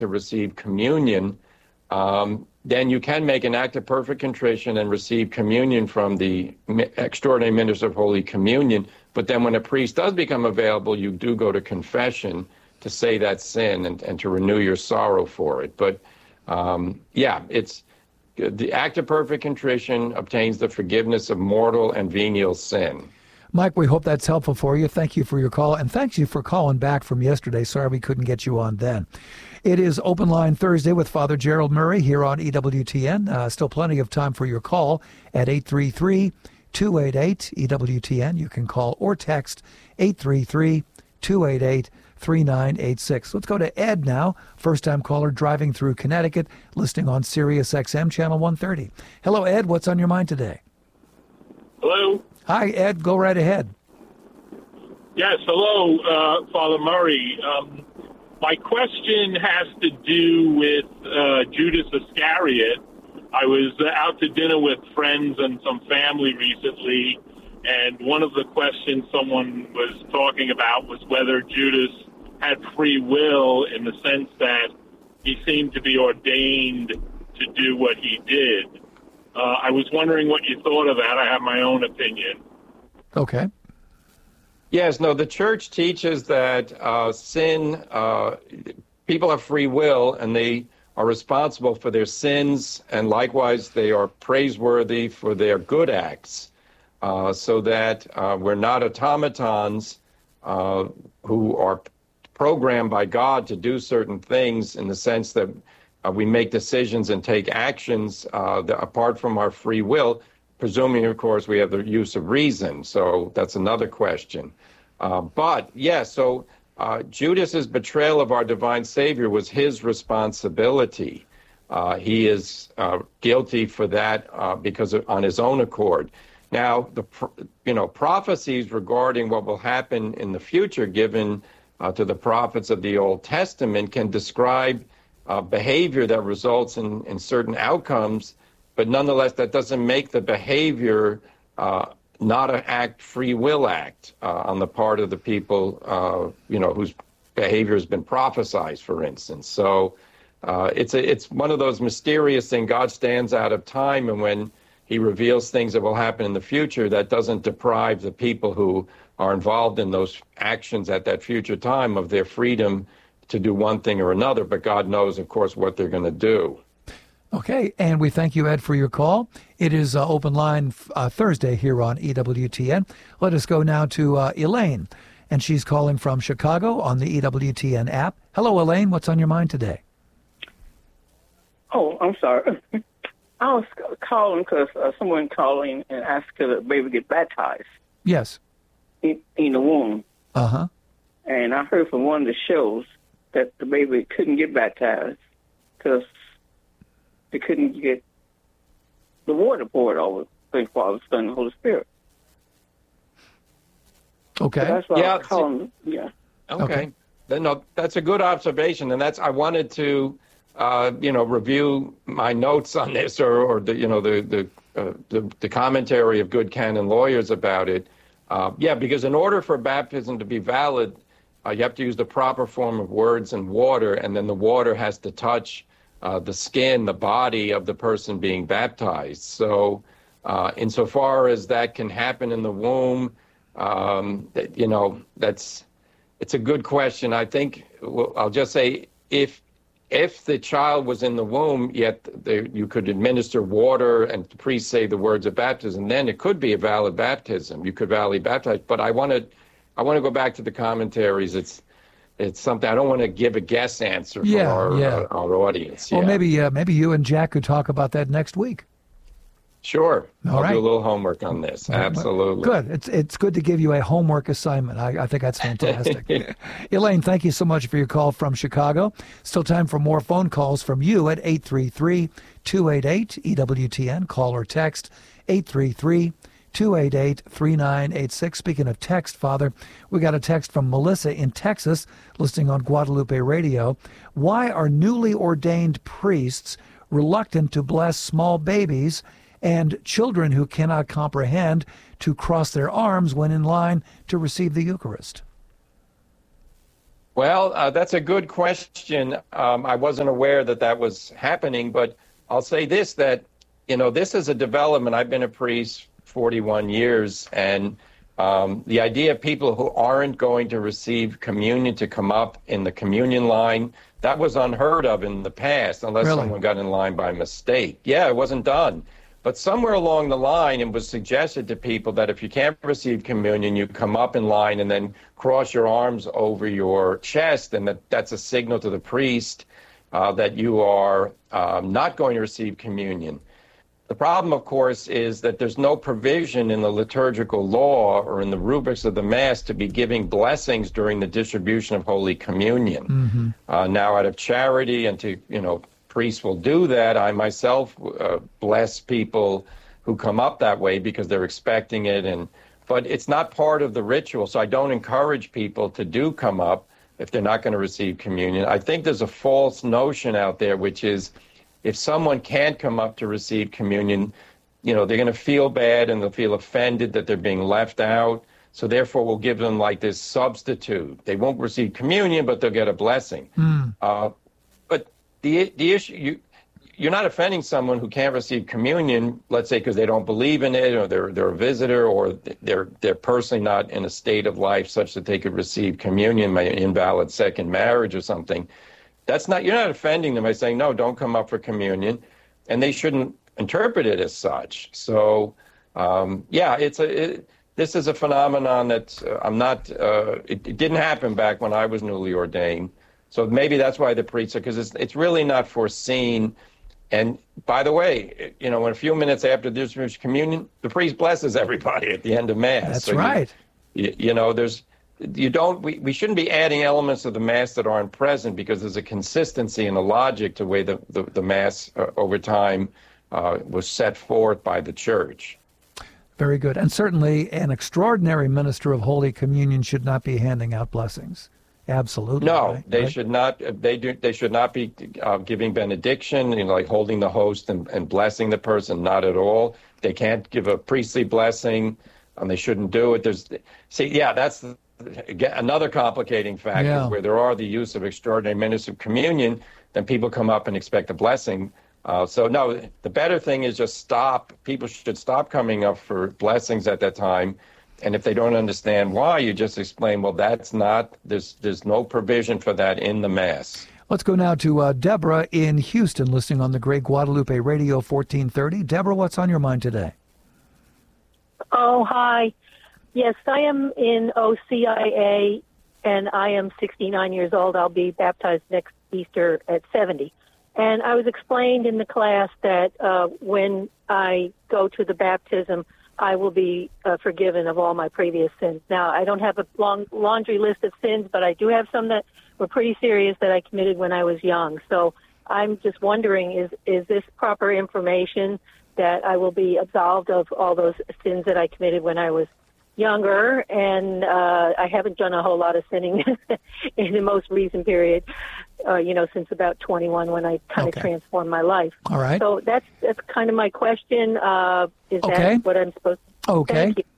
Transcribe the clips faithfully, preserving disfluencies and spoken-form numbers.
to receive communion, um, then you can make an act of perfect contrition and receive communion from the extraordinary minister of Holy Communion. But then when a priest does become available, you do go to confession to say that sin and, and to renew your sorrow for it. But um, yeah, it's the act of perfect contrition obtains the forgiveness of mortal and venial sin. Mike, we hope that's helpful for you. Thank you for your call, and thanks you for calling back from yesterday. Sorry we couldn't get you on then. It is Open Line Thursday with Father Gerald Murray here on E W T N. Uh, still plenty of time for your call at eight three three, two eight eight, E W T N. You can call or text eight three three, two eight eight, three nine eight six. Let's go to Ed now, first-time caller driving through Connecticut, listening on Sirius X M Channel one thirty. Hello, Ed. What's on your mind today? Hello. Hi, Ed. Go right ahead. Yes, hello, uh, Father Murray. Um, my question has to do with uh, Judas Iscariot. I was uh, out to dinner with friends and some family recently, and one of the questions someone was talking about was whether Judas had free will in the sense that he seemed to be ordained to do what he did. Uh, I was wondering what you thought of that. I have my own opinion. Okay. Yes, no, the church teaches that uh, sin, uh, people have free will and they are responsible for their sins, and likewise they are praiseworthy for their good acts, uh, so that uh, we're not automatons uh, who are programmed by God to do certain things, in the sense that uh, we make decisions and take actions uh, that, apart from our free will, presuming, of course, we have the use of reason. So that's another question. Uh, but, yes, yeah, so uh, Judas's betrayal of our divine Savior was his responsibility. Uh, he is uh, guilty for that uh, because of, on his own accord. Now, the you know prophecies regarding what will happen in the future, given uh, to the prophets of the Old Testament, can describe uh, behavior that results in, in certain outcomes, but nonetheless, that doesn't make the behavior uh, not an act, free will act uh, on the part of the people, uh, you know, whose behavior has been prophesized, for instance. So uh, it's a, it's one of those mysterious things. God stands out of time, and when he reveals things that will happen in the future, that doesn't deprive the people who are involved in those actions at that future time of their freedom to do one thing or another. But God knows, of course, what they're going to do. Okay, and we thank you, Ed, for your call. It is uh, Open Line uh, Thursday here on E W T N. Let us go now to uh, Elaine, and she's calling from Chicago on the E W T N app. Hello, Elaine. What's on your mind today? Oh, I'm sorry. I was calling because uh, someone calling and asked could the baby get baptized. Yes. In, in the womb. Uh-huh. And I heard from one of the shows that the baby couldn't get baptized because they couldn't get the water poured over the Father, Son, and Holy Spirit. Okay. So that's why yeah, I was calling. Yeah. Okay. Okay. No, that's a good observation, and that's I wanted to, uh, you know, review my notes on this, or, or the, you know, the the, uh, the the commentary of good canon lawyers about it. Uh, yeah, because in order for baptism to be valid, uh, you have to use the proper form of words and water, and then the water has to touch Uh, the skin, the body of the person being baptized. So uh, insofar as that can happen in the womb, um, that, you know, that's, it's a good question. I think, well, I'll just say, if if the child was in the womb, yet the, you could administer water and the priest say the words of baptism, then it could be a valid baptism. You could validly baptize. But I want to, I want to go back to the commentaries. It's, It's something I don't want to give a guess answer for Yeah, our, yeah. our, our audience. Well, yeah. maybe uh, maybe you and Jack could talk about that next week. Sure. All I'll right. do a little homework on this. Absolutely. Good. It's it's good to give you a homework assignment. I, I think that's fantastic. Elaine, thank you so much for your call from Chicago. Still time for more phone calls from you at eight three three, two eight eight, E W T N. Call or text eight three three, two eight eight, three nine eight six. Speaking of text, Father, we got a text from Melissa in Texas, listening on Guadalupe Radio. Why are newly ordained priests reluctant to bless small babies and children who cannot comprehend to cross their arms when in line to receive the Eucharist? Well, uh, that's a good question. Um, I wasn't aware that that was happening, but I'll say this, that, you know, this is a development. I've been a priest forty-one years, and um, the idea of people who aren't going to receive communion to come up in the communion line, that was unheard of in the past, unless Really? someone got in line by mistake. Yeah, it wasn't done. But somewhere along the line, it was suggested to people that if you can't receive communion, you come up in line and then cross your arms over your chest, and that that's a signal to the priest uh, that you are um, not going to receive communion. The problem, of course, is that there's no provision in the liturgical law or in the rubrics of the Mass to be giving blessings during the distribution of Holy Communion. Mm-hmm. Uh, now, out of charity and to, you know, priests will do that. I myself uh, bless people who come up that way because they're expecting it, and but it's not part of the ritual, so I don't encourage people to do come up if they're not going to receive communion. I think there's a false notion out there, which is if someone can't come up to receive communion, you know, they're going to feel bad and they'll feel offended that they're being left out, so therefore we'll give them like this substitute. They won't receive communion, but they'll get a blessing. Mm. Uh, The the issue, you, you're not offending someone who can't receive communion, let's say because they don't believe in it, or they're they're a visitor, or they're they're personally not in a state of life such that they could receive communion, by an invalid second marriage or something. That's not, you're not offending them by saying, no, don't come up for communion, and they shouldn't interpret it as such. So, um, yeah, it's a it, this is a phenomenon that uh, I'm not. Uh, it, it didn't happen back when I was newly ordained. So maybe that's why the priests are, because it's, it's really not foreseen. And by the way, you know, in a few minutes after the distribution of communion, the priest blesses everybody at the end of Mass. That's so right. You, you, you know, there's, you don't, we, we shouldn't be adding elements of the Mass that aren't present, because there's a consistency and a logic to the way the, the, the Mass uh, over time uh, was set forth by the Church. Very good. And certainly an extraordinary minister of Holy Communion should not be handing out blessings. Absolutely. No, right? they right? should not. They do. They should not be uh, giving benediction, you know, like holding the host and, and blessing the person. Not at all. They can't give a priestly blessing, and they shouldn't do it. There's, see, yeah, that's again, another complicating factor Yeah. where there are the use of extraordinary ministers of communion. Then people come up and expect a blessing. Uh, so no, the better thing is just stop. People should stop coming up for blessings at that time. And if they don't understand why, you just explain, well, that's not, there's there's no provision for that in the Mass. Let's go now to uh, Deborah in Houston, listening on the Great Guadalupe Radio fourteen thirty. Deborah, what's on your mind today? Oh, hi. Yes, I am in O C I A, and I am sixty-nine years old. I'll be baptized next Easter at seventy. And I was explained in the class that uh, when I go to the baptism, I will be uh, forgiven of all my previous sins. Now, I don't have a long laundry list of sins, but I do have some that were pretty serious that I committed when I was young. So I'm just wondering, is is this proper information that I will be absolved of all those sins that I committed when I was younger? And uh, I haven't done a whole lot of sinning in the most recent period, uh, you know, since about twenty-one, when I kind of Okay. transformed my life. All right. So that's that's kind of my question. Uh, is Okay. that what I'm supposed to Okay. Thank you.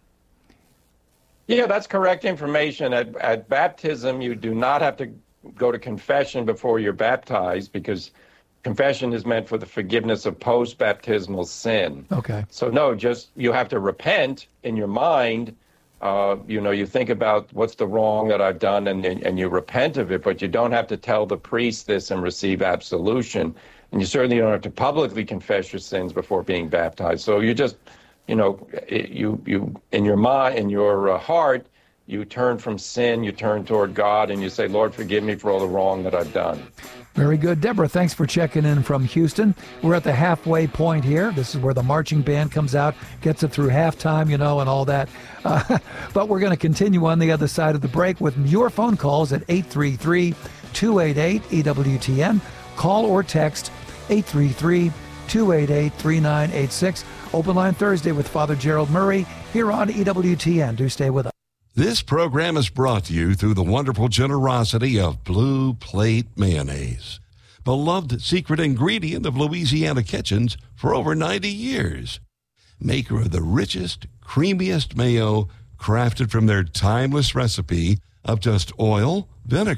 Yeah, that's correct information. At, at baptism, you do not have to go to confession before you're baptized, because confession is meant for the forgiveness of post-baptismal sin. Okay. So no, just you have to repent in your mind. Uh, you know, you think about what's the wrong that I've done, and and you repent of it, but you don't have to tell the priest this and receive absolution. And you certainly don't have to publicly confess your sins before being baptized. So you just, you know, you you in your mind, in your uh, heart, you turn from sin, you turn toward God, and you say, Lord, forgive me for all the wrong that I've done. Very good. Deborah, thanks for checking in from Houston. We're at the halfway point here. This is where the marching band comes out, gets it through halftime, you know, and all that. Uh, but we're going to continue on the other side of the break with your phone calls at eight three three, two eight eight, E W T N. Call or text eight three three, two eight eight, three nine eight six. Open Line Thursday with Father Gerald Murray here on E W T N. Do stay with us. This program is brought to you through the wonderful generosity of Blue Plate Mayonnaise, beloved secret ingredient of Louisiana kitchens for over ninety years. Maker of the richest, creamiest mayo, crafted from their timeless recipe of just oil, vinegar,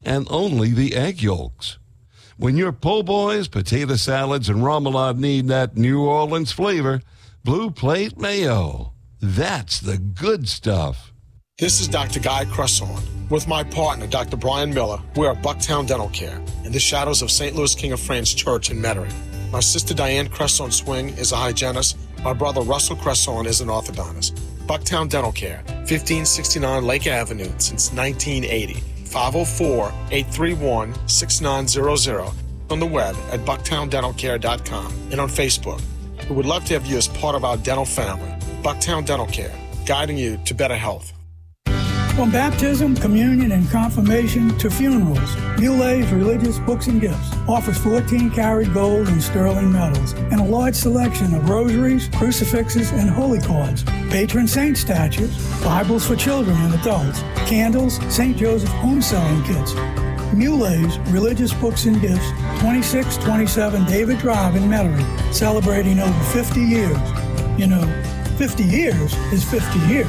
and only the egg yolks. When your po' boys, potato salads, and remoulade need that New Orleans flavor, Blue Plate Mayo. That's the good stuff. This is Doctor Guy Cresson. With my partner, Doctor Brian Miller, we're at Bucktown Dental Care in the shadows of Saint Louis King of France Church in Metairie. My sister Diane Cresson Swing is a hygienist. My brother Russell Cresson is an orthodontist. Bucktown Dental Care, fifteen sixty-nine Lake Avenue since nineteen eighty. five oh four, eight three one, six nine zero zero. On the web at bucktown dental care dot com and on Facebook. We would love to have you as part of our dental family. Bucktown Dental Care, guiding you to better health. From baptism, communion, and confirmation to funerals, Mulet's Religious Books and Gifts offers fourteen karat gold and sterling medals and a large selection of rosaries, crucifixes, and holy cards, patron saint statues, Bibles for children and adults, candles, Saint Joseph home selling kits. Mulet's Religious Books and Gifts, twenty-six twenty-seven David Drive in Metairie, celebrating over fifty years. You know, fifty years is fifty years.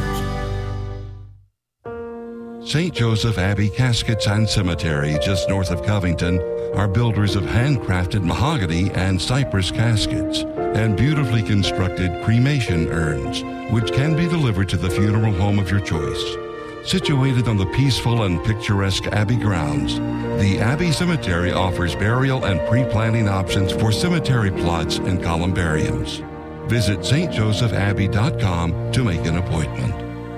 Saint Joseph Abbey Caskets and Cemetery, just north of Covington, are builders of handcrafted mahogany and cypress caskets and beautifully constructed cremation urns, which can be delivered to the funeral home of your choice. Situated on the peaceful and picturesque Abbey grounds, the Abbey Cemetery offers burial and pre-planning options for cemetery plots and columbariums. Visit s t joseph abbey dot com to make an appointment.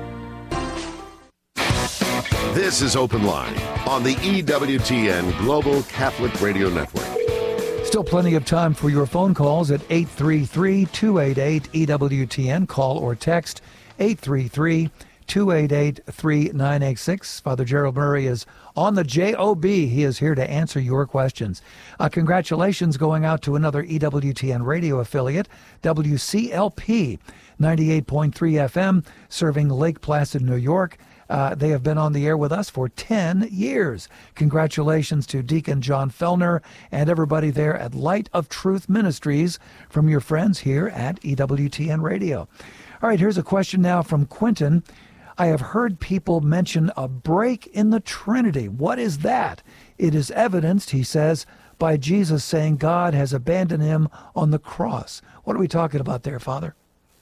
This is Open Line on the E W T N Global Catholic Radio Network. Still plenty of time for your phone calls at eight three three, two eight eight, E W T N. Call or text eight three three, two eight eight, three nine eight six. Father Gerald Murray is on the J O B. He is here to answer your questions. Uh, congratulations going out to another E W T N radio affiliate, W C L P, ninety-eight point three F M, serving Lake Placid, New York. Uh, they have been on the air with us for ten years. Congratulations to Deacon John Fellner and everybody there at Light of Truth Ministries from your friends here at E W T N Radio. All right, here's a question now from Quentin. I have heard people mention a break in the Trinity. What is that? It is evidenced, he says, by Jesus saying God has abandoned him on the cross. What are we talking about there, Father?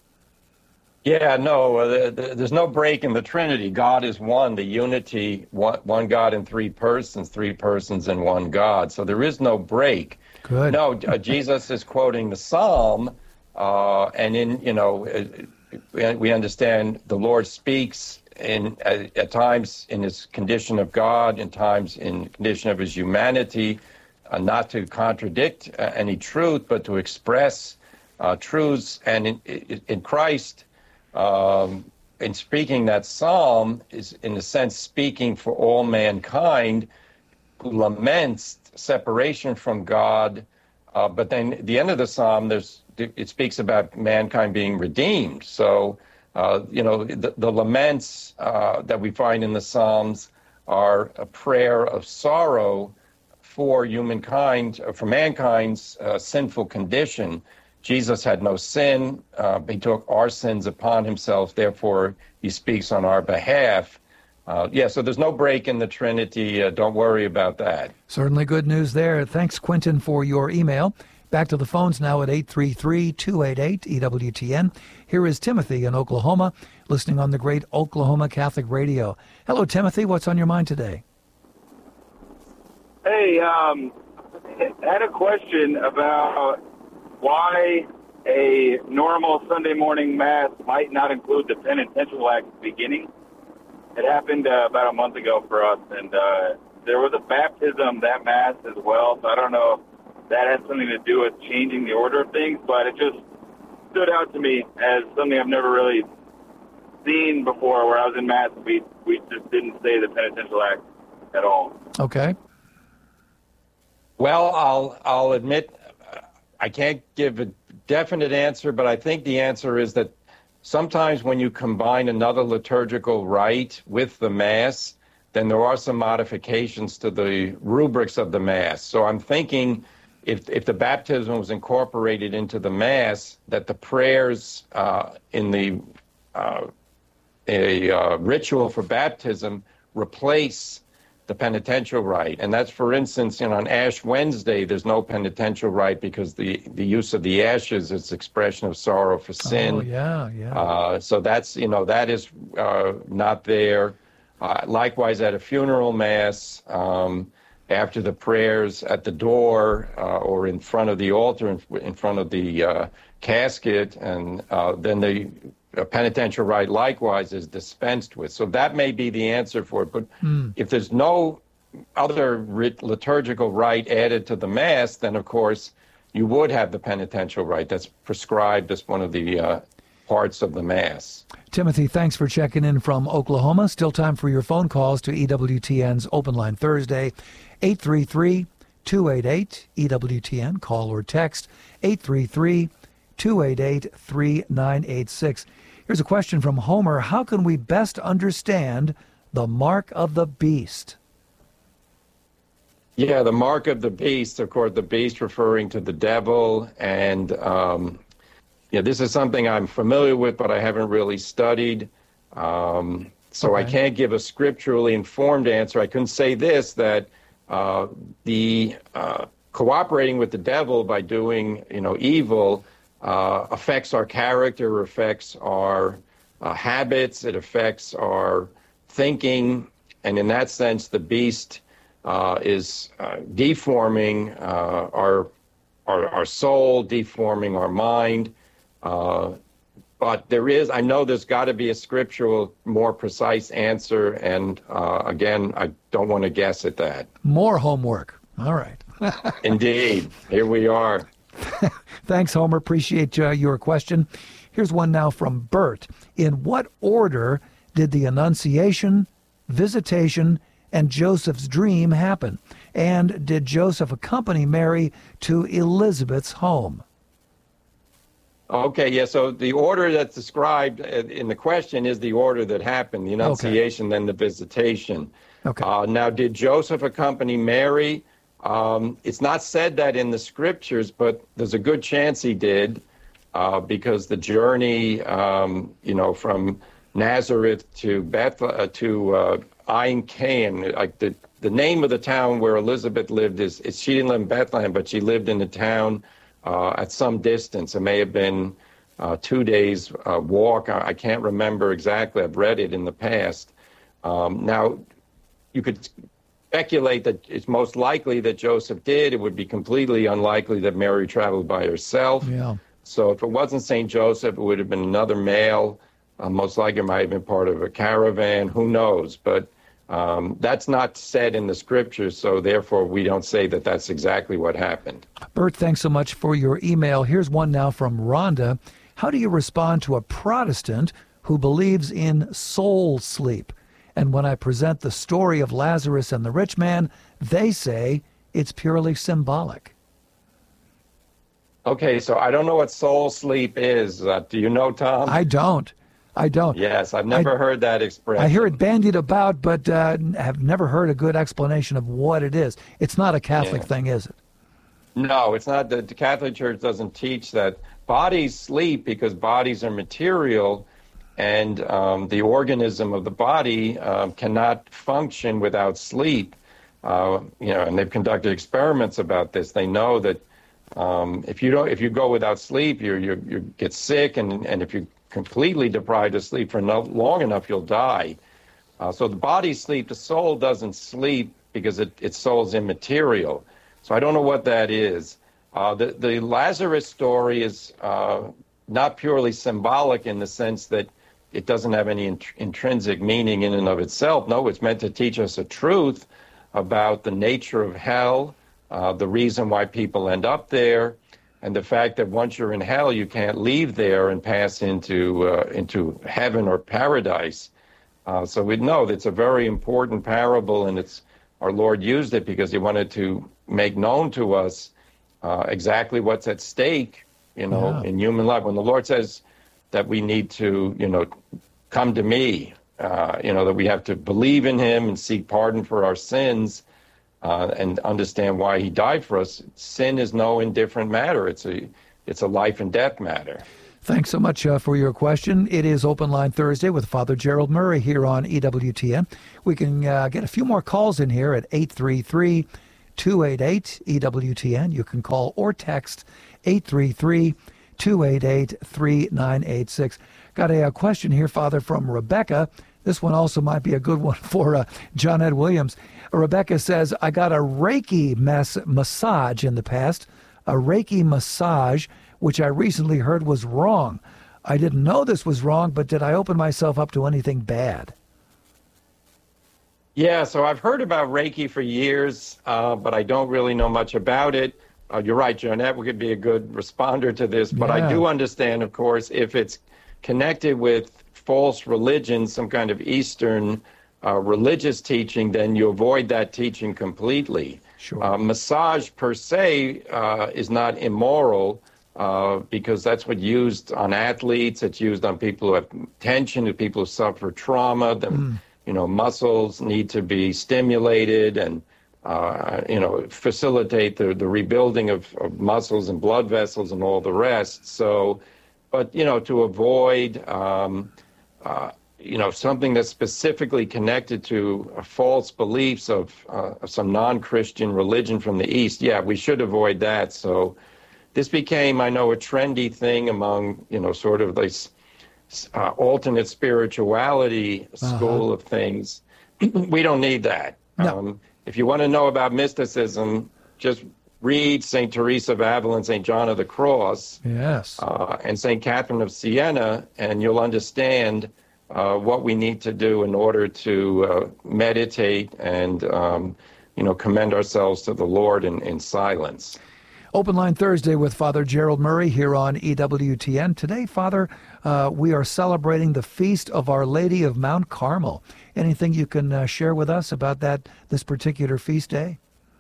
Yeah, no, uh, there's no break in the Trinity. God is one, the unity, one, one God in three persons, three persons in one God. So there is no break. Good. No, uh, Jesus is quoting the Psalm, uh, and in, you know, uh, we understand the Lord speaks in at, at times in his condition of God, in times in condition of his humanity, uh, not to contradict uh, any truth, but to express uh, truths. And in, in, in Christ, Um, in speaking that psalm is, in a sense, speaking for all mankind who laments separation from God. Uh, but then at the end of the psalm, there's it speaks about mankind being redeemed. So, uh, you know, the, the laments uh, that we find in the Psalms are a prayer of sorrow for humankind, for mankind's uh, sinful condition. Jesus had no sin. Uh, he took our sins upon himself. Therefore, he speaks on our behalf. Uh, yeah, so there's no break in the Trinity. Uh, don't worry about that. Certainly good news there. Thanks, Quentin, for your email. Back to the phones now at eight three three, two eight eight, E W T N. Here is Timothy in Oklahoma, listening on the great Oklahoma Catholic Radio. Hello, Timothy. What's on your mind today? Hey, um, I had a question about why a normal Sunday morning Mass might not include the penitential act at the beginning. It happened uh, about a month ago for us, and uh, there was a baptism that Mass as well, so I don't know if that has something to do with changing the order of things, but it just stood out to me as something I've never really seen before. Where I was in Mass, we, we just didn't say the penitential act at all. Okay. Well, I'll I'll admit I can't give a definite answer, but I think the answer is that sometimes when you combine another liturgical rite with the Mass, then there are some modifications to the rubrics of the Mass. So I'm thinking if if the baptism was incorporated into the Mass, that the prayers uh, in the uh, a uh, ritual for baptism replace the penitential rite. And that's, for instance, you know, on Ash Wednesday, there's no penitential rite because the, the use of the ashes is expression of sorrow for sin. Oh, yeah, yeah. Uh, so that's, you know, that is uh, not there. Uh, likewise, at a funeral mass, um, after the prayers at the door uh, or in front of the altar, in, in front of the uh, casket, and uh, then the uh, penitential rite likewise is dispensed with. So that may be the answer for it. But mm. if there's no other rit- liturgical rite added to the Mass, then, of course, you would have the penitential rite. That's prescribed as one of the uh, parts of the Mass. Timothy, thanks for checking in from Oklahoma. Still time for your phone calls to E W T N's Open Line Thursday, eight three three, two eight eight, E W T N. Call or text eight three three, two eight eight, three nine eight six. Here's a question from Homer. How can we best understand the mark of the beast? Yeah, the mark of the beast, of course, the beast referring to the devil. And um, yeah, this is something I'm familiar with, but I haven't really studied. Um, so okay. I can't give a scripturally informed answer. I can say this, that uh, the uh, cooperating with the devil by doing, you know, evil uh, affects our character, affects our uh, habits, it affects our thinking. And in that sense, the beast uh, is uh, deforming uh, our, our, our soul, deforming our mind. Uh, but there is, I know there's got to be a scriptural, more precise answer. And uh, again, I don't want to guess at that. More homework. All right. Indeed. Here we are. Thanks, Homer. Appreciate uh, your question. Here's one now from Bert. In what order did the Annunciation, Visitation, and Joseph's dream happen? And did Joseph accompany Mary to Elizabeth's home? Okay, yeah, so the order that's described in the question is the order that happened, the Annunciation, okay. Then the Visitation. Okay. Uh, now, did Joseph accompany Mary? Um, it's not said that in the scriptures, but there's a good chance he did, uh, because the journey, um, you know, from Nazareth to Beth uh, to uh, Ein Cain, like the the name of the town where Elizabeth lived is, is she didn't live in Bethlehem, but she lived in a town uh, at some distance. It may have been uh, two days uh, walk. I, I can't remember exactly. I've read it in the past. Um, now, you could speculate that it's most likely that Joseph did. It would be completely unlikely that Mary traveled by herself. Yeah. So if it wasn't Saint Joseph, it would have been another male. Uh, most likely it might have been part of a caravan. Who knows? But um, that's not said in the scriptures, so therefore we don't say that that's exactly what happened. Bert, thanks so much for your email. Here's one now from Rhonda. How do you respond to a Protestant who believes in soul sleep? And when I present the story of Lazarus and the rich man, they say it's purely symbolic. Okay, so I don't know what soul sleep is. Uh, do you know, Tom? I don't. I don't. Yes, I've never I, heard that expression. I hear it bandied about, but uh, have never heard a good explanation of what it is. It's not a Catholic yeah. thing, is it? No, it's not. The, the Catholic Church doesn't teach that. Bodies sleep because bodies are material, and um, the organism of the body um, cannot function without sleep. Uh, you know, and they've conducted experiments about this. They know that um, if you don't, if you go without sleep, you you you get sick, and and if you're completely deprived of sleep for no, long enough, you'll die. Uh, so the body sleep, the soul doesn't sleep because it, its soul's immaterial. So I don't know what that is. Uh, the the Lazarus story is uh, not purely symbolic in the sense that it doesn't have any int- intrinsic meaning in and of itself. No, it's meant to teach us a truth about the nature of hell, uh, the reason why people end up there, and the fact that once you're in hell, you can't leave there and pass into uh, into heaven or paradise. Uh, so we know that it's a very important parable, and it's our Lord used it because he wanted to make known to us uh, exactly what's at stake, you know, yeah. in human life. When the Lord says that we need to, you know, come to me, uh, you know, that we have to believe in him and seek pardon for our sins uh, and understand why he died for us. Sin is no indifferent matter. It's a, it's a life and death matter. Thanks so much uh, for your question. It is Open Line Thursday with Father Gerald Murray here on E W T N. We can uh, get a few more calls in here at eight three three, two eight eight, E W T N. You can call or text eight three three, two eight eight, three nine eight six. Got a, a question here, Father, from Rebecca. This one also might be a good one for uh, John Ed Williams. Rebecca says, I got a Reiki mas- massage in the past, a Reiki massage, which I recently heard was wrong. I didn't know this was wrong, but did I open myself up to anything bad? Yeah, so I've heard about Reiki for years, uh, but I don't really know much about it. Uh, you're right, Jonette, we could be a good responder to this, but Yeah. I do understand, of course, if it's connected with false religion, some kind of Eastern uh, religious teaching, then you avoid that teaching completely. Sure. Uh, massage per se uh, is not immoral, Uh, because that's what used on athletes. It's used on people who have tension, who people who suffer trauma. The, mm. you know, muscles need to be stimulated and, uh, you know, facilitate the, the rebuilding of, of muscles and blood vessels and all the rest. So, but, you know, to avoid, um, uh, you know, something that's specifically connected to uh, false beliefs of uh, some non-Christian religion from the East, yeah, we should avoid that. So, this became, I know, a trendy thing among, you know, sort of this uh, alternate spirituality school uh-huh. of things. We don't need that. No. Um, if you want to know about mysticism, just read Saint Teresa of Avila, Saint John of the Cross, yes, uh, and Saint Catherine of Siena, and you'll understand uh, what we need to do in order to uh, meditate and, um, you know, commend ourselves to the Lord in, in silence. Open Line Thursday with Father Gerald Murray here on E W T N. Today, Father, uh, we are celebrating the Feast of Our Lady of Mount Carmel. Anything you can uh, share with us about that, this particular feast day?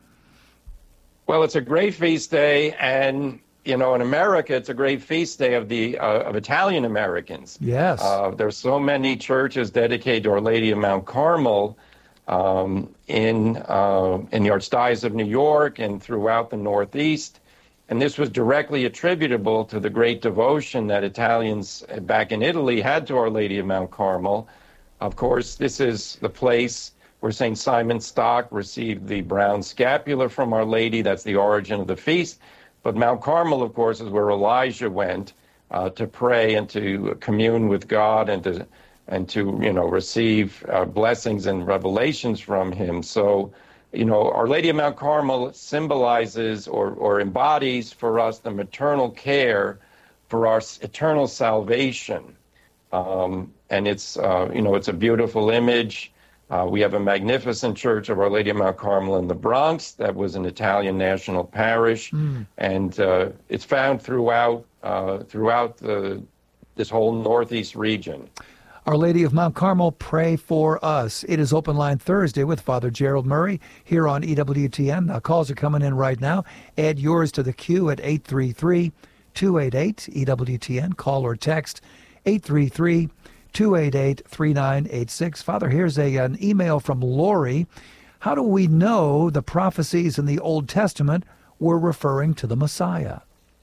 Well, it's a great feast day, and, you know, in America, it's a great feast day of the uh, of Italian Americans. Yes. Uh, there's so many churches dedicated to Our Lady of Mount Carmel um, in, uh, in the Archdiocese of New York and throughout the Northeast. And this was directly attributable to the great devotion that Italians back in Italy had to Our Lady of Mount Carmel. Of course, this is the place where Saint Simon Stock received the brown scapular from Our Lady. That's the origin of the feast. But Mount Carmel, of course, is where Elijah went uh, to pray and to commune with God and to, and to you know, receive uh, blessings and revelations from him. So, you know, Our Lady of Mount Carmel symbolizes or, or embodies for us the maternal care for our eternal salvation. Um, and it's, uh, you know, it's a beautiful image. Uh, we have a magnificent church of Our Lady of Mount Carmel in the Bronx that was an Italian national parish. Mm. And uh, it's found throughout, uh, throughout the, this whole Northeast region. Our Lady of Mount Carmel, pray for us. It is Open Line Thursday with Father Gerald Murray here on E W T N. Now, calls are coming in right now. Add yours to the queue at eight three three, two eight eight, E W T N. Call or text eight three three, two eight eight, three nine eight six. Father, here's a, an email from Lori. How do we know the prophecies in the Old Testament were referring to the Messiah?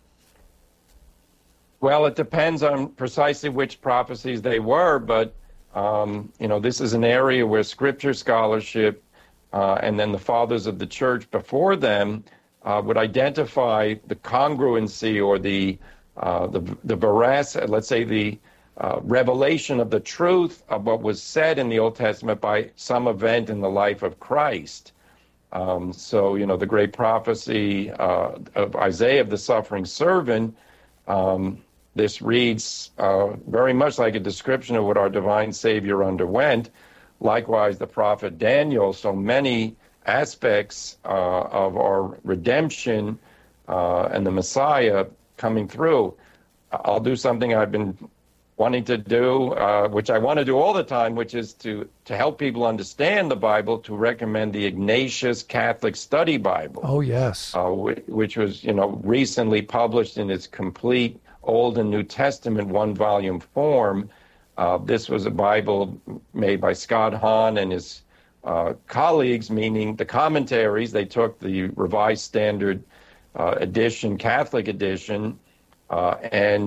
Well, it depends on precisely which prophecies they were, but, um, you know, this is an area where scripture scholarship uh, and then the fathers of the church before them uh, would identify the congruency or the, uh, the, the veracity, let's say the uh, revelation of the truth of what was said in the Old Testament by some event in the life of Christ. Um, so, you know, the great prophecy uh, of Isaiah of the suffering servant, um, this reads uh, very much like a description of what our divine Savior underwent. Likewise, the prophet Daniel, so many aspects uh, of our redemption uh, and the Messiah coming through. I'll do something I've been wanting to do, uh, which I want to do all the time, which is to, to help people understand the Bible, to recommend the Ignatius Catholic Study Bible. Oh, yes. Uh, which, which was, you know, recently published in its complete Old and New Testament one-volume form. Uh, this was a Bible made by Scott Hahn and his uh, colleagues, meaning the commentaries. They took the Revised Standard uh, Edition, Catholic edition, uh, and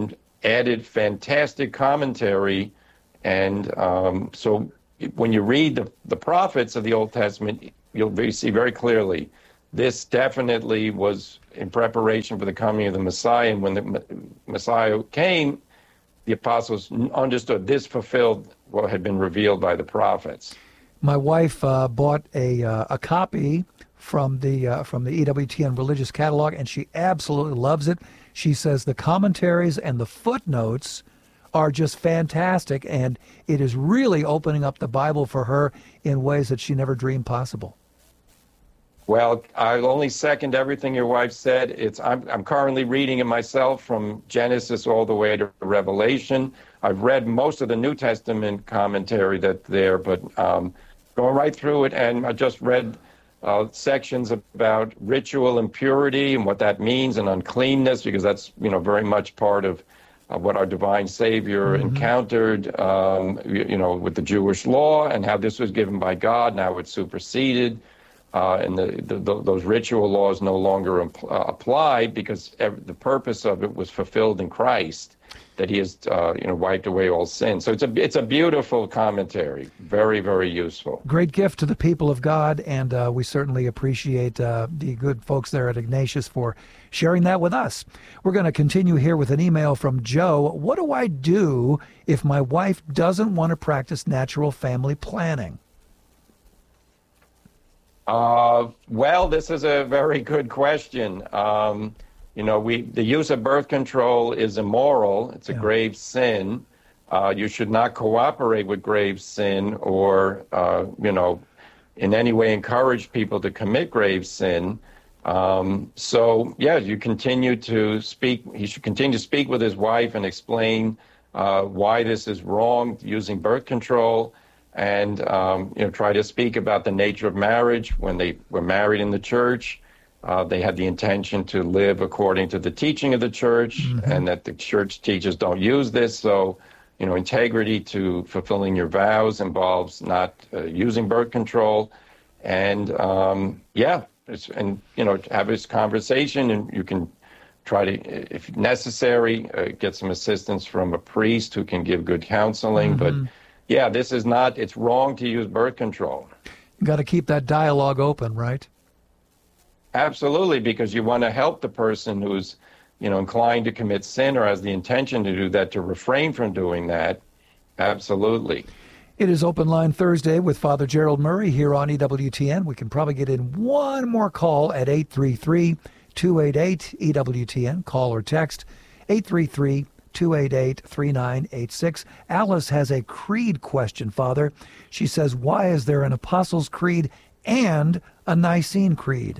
added fantastic commentary. And um, so when you read the, the prophets of the Old Testament, you'll see very clearly this definitely was in preparation for the coming of the Messiah. And when the Messiah came, the apostles understood this fulfilled what had been revealed by the prophets. My wife uh, bought a uh, a copy from the uh, from the E W T N Religious Catalog, and she absolutely loves it. She says the commentaries and the footnotes are just fantastic, and it is really opening up the Bible for her in ways that she never dreamed possible. Well, I'll only second everything your wife said. It's I'm, I'm currently reading it myself from Genesis all the way to Revelation. I've read most of the New Testament commentary that's there, but um, going right through it, and I just read uh, sections about ritual impurity and what that means, and uncleanness, because that's, you know, very much part of uh, what our divine Savior mm-hmm. encountered, um, you, you know, with the Jewish law, and how this was given by God. Now it's superseded. Uh, and the, the, the, those ritual laws no longer impl- uh, apply, because ev- the purpose of it was fulfilled in Christ, that he has uh, you know, wiped away all sin. So it's a it's a beautiful commentary, very, very useful. Great gift to the people of God, and uh, we certainly appreciate uh, the good folks there at Ignatius for sharing that with us. We're going to continue here with an email from Joe. What do I do if my wife doesn't want to practice natural family planning? Uh, well, this is a very good question. Um, you know, we the use of birth control is immoral. It's a yeah. grave sin. Uh, you should not cooperate with grave sin or, uh, you know, in any way encourage people to commit grave sin. Um, so, yeah, you continue to speak. He should continue to speak with his wife and explain uh, why this is wrong, using birth control. And, um, you know, try to speak about the nature of marriage. When they were married in the church, uh, they had the intention to live according to the teaching of the church, mm-hmm. and that the church teachers don't use this. So, you know, integrity to fulfilling your vows involves not uh, using birth control. And, um, yeah, it's, and, you know, have this conversation, and you can try to, if necessary, uh, get some assistance from a priest who can give good counseling. Mm-hmm. But yeah, this is not, it's wrong to use birth control. You got to keep that dialogue open, right? Absolutely, because you want to help the person who's, you know, inclined to commit sin or has the intention to do that, to refrain from doing that. Absolutely. It is Open Line Thursday with Father Gerald Murray here on E W T N. We can probably get in one more call at eight three three, two eight eight, E W T N. Call or text eight three three, two eight eight, three nine eight six. Alice has a creed question, Father. She says, why is there an Apostles' Creed and a Nicene Creed?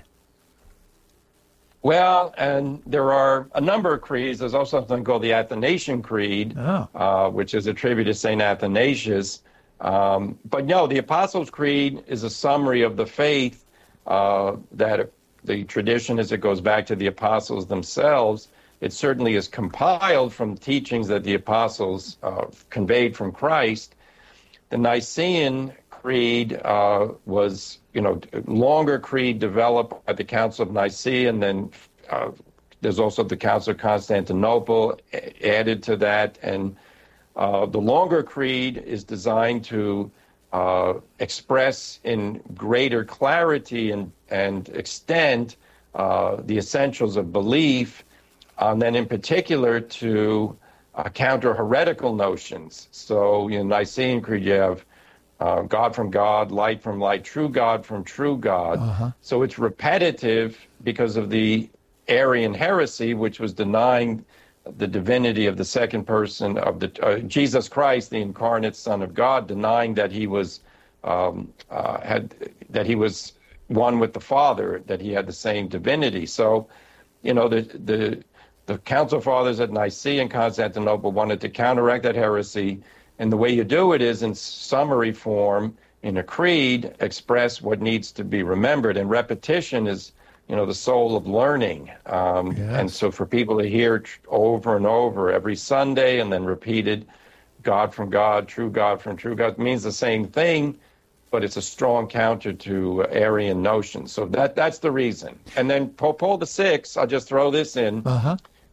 Well, and there are a number of creeds. There's also something called the Athanasian Creed, oh. uh, which is attributed to Saint Athanasius. Um, but no, the Apostles' Creed is a summary of the faith uh, that the tradition, as it goes back to the apostles themselves. It certainly is compiled from teachings that the apostles uh, conveyed from Christ. The Nicene Creed uh, was, you know, a longer creed developed at the Council of Nicaea, and then uh, there's also the Council of Constantinople added to that. And uh, the longer creed is designed to uh, express in greater clarity and, and extent uh, the essentials of belief, and then in particular to uh, counter heretical notions. So in Nicene Creed, you have uh, God from God, light from light, true God from true God. Uh-huh. So it's repetitive because of the Arian heresy, which was denying the divinity of the second person of the uh, Jesus Christ, the incarnate Son of God, denying that he was um, uh, had that he was one with the Father, that he had the same divinity. So, you know, the the The Council Fathers at Nicaea and Constantinople wanted to counteract that heresy, and the way you do it is in summary form, in a creed, express what needs to be remembered. And repetition is, you know, the soul of learning. Um, yes. And so for people to hear tr- over and over every Sunday and then repeated, God from God, true God from true God, means the same thing, but it's a strong counter to Arian notions. So that that's the reason. And then Pope Paul the Sixth, I'll just throw this in, uh-huh.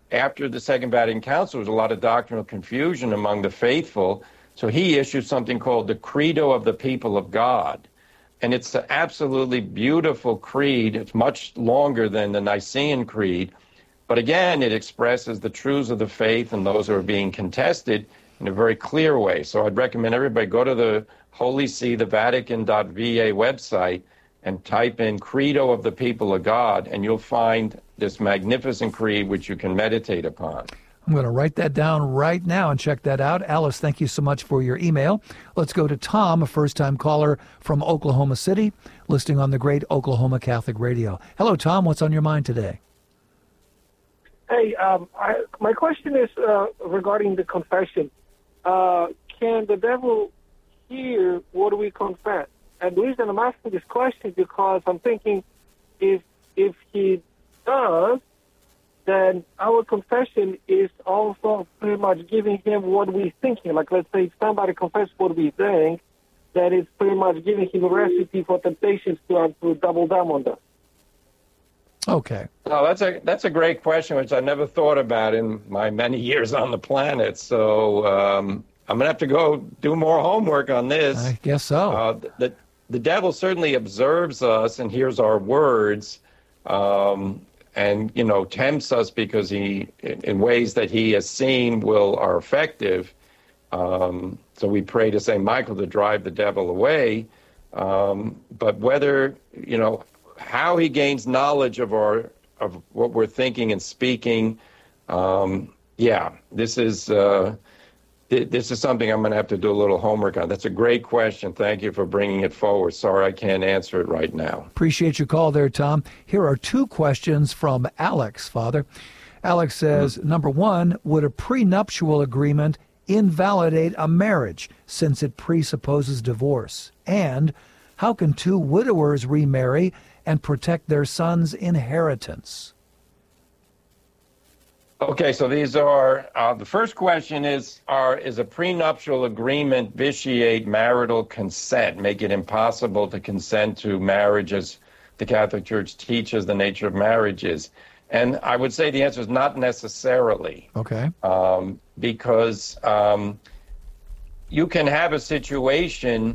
after the Second Vatican Council, there was a lot of doctrinal confusion among the faithful. So he issued something called the Credo of the People of God. And it's an absolutely beautiful creed. It's much longer than the Nicene Creed. But again, it expresses the truths of the faith and those who are being contested in a very clear way. So I'd recommend everybody go to the Holy See, the Vatican dot V A website, and type in Credo of the People of God, and you'll find this magnificent creed which you can meditate upon. I'm going to write that down right now and check that out. Alice, thank you so much for your email. Let's go to Tom, a first-time caller from Oklahoma City, listening on the great Oklahoma Catholic Radio. Hello, Tom. What's on your mind today? Hey, um, I, my question is uh, regarding the confession. Uh, can the devil hear what we confess? And the reason I'm asking this question is because I'm thinking if if he does, then our confession is also pretty much giving him what we're thinking. Like, let's say if somebody confesses what we think, that is pretty much giving him a recipe for temptations to, uh, to double down on that. Okay. No, that's a that's a great question, which I never thought about in my many years on the planet. So um, I'm going to have to go do more homework on this. I guess so. Uh, the, the devil certainly observes us and hears our words. Um, and, you know, tempts us because he, in ways that he has seen will are effective. Um, so we pray to Saint Michael to drive the devil away. Um, but whether, you know, how he gains knowledge of our of what we're thinking and speaking, um, yeah, this is uh, th- this is something I'm going to have to do a little homework on. That's a great question. Thank you for bringing it forward. Sorry I can't answer it right now. Appreciate your call there, Tom. Here are two questions from Alex, Father. Alex says, mm-hmm. number one, would a prenuptial agreement invalidate a marriage since it presupposes divorce? And how can two widowers remarry and protect their son's inheritance? Okay, so these are, uh, the first question is, are, is a prenuptial agreement vitiate marital consent, make it impossible to consent to marriage as the Catholic Church teaches the nature of marriage is? And I would say the answer is not necessarily. Okay. Um, because um, you can have a situation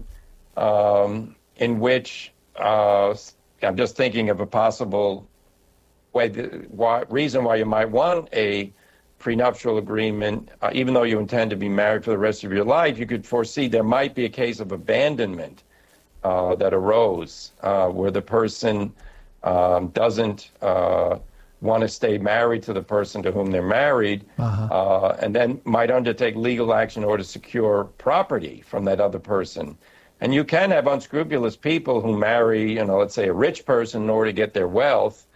um, in which, uh, I'm just thinking of a possible way, why, reason why you might want a prenuptial agreement, uh, even though you intend to be married for the rest of your life. You could foresee there might be a case of abandonment uh, that arose uh, where the person um, doesn't uh, want to stay married to the person to whom they're married, uh-huh. uh, and then might undertake legal action in order to secure property from that other person. And you can have unscrupulous people who marry, you know, let's say a rich person in order to get their wealth.